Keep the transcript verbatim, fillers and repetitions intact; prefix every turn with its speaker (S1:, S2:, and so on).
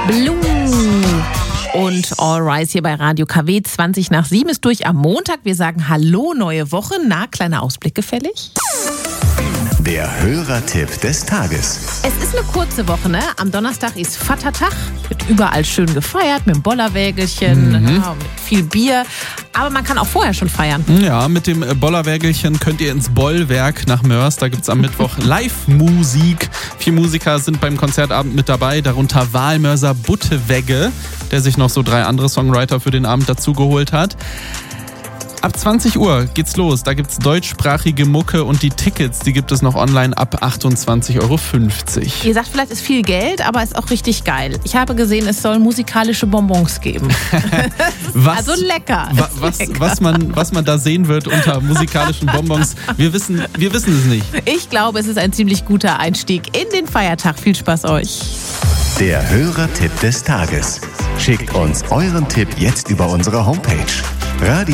S1: Blue und All Rise hier bei Radio K W. zwanzig nach sieben ist durch am Montag. Wir sagen Hallo, neue Woche. Na, kleiner Ausblick gefällig?
S2: Der Hörertipp des Tages.
S1: Es ist eine kurze Woche, ne? Am Donnerstag ist Vatertag. Wird überall schön gefeiert mit dem Bollerwägelchen, mhm. ja, mit viel Bier. Aber man kann auch vorher schon feiern.
S3: Ja, mit dem Bollerwägelchen könnt ihr ins Bollwerk nach Mörs. Da gibt es am Mittwoch Live-Musik. Vier Musiker sind beim Konzertabend mit dabei, darunter Walmörser Buttewegge, der sich noch so drei andere Songwriter für den Abend dazugeholt hat. Ab zwanzig Uhr geht's los. Da gibt's deutschsprachige Mucke und die Tickets, die gibt es noch online ab achtundzwanzig Euro fünfzig.
S1: Ihr sagt vielleicht, ist viel Geld, aber ist auch richtig geil. Ich habe gesehen, es soll musikalische Bonbons geben.
S3: was,
S1: also lecker.
S3: Wa, was, lecker. Was, man, was man da sehen wird unter musikalischen Bonbons, wir wissen, wir wissen es nicht.
S1: Ich glaube, es ist ein ziemlich guter Einstieg in den Feiertag. Viel Spaß euch.
S2: Der Hörertipp des Tages. Schickt uns euren Tipp jetzt über unsere Homepage. Radio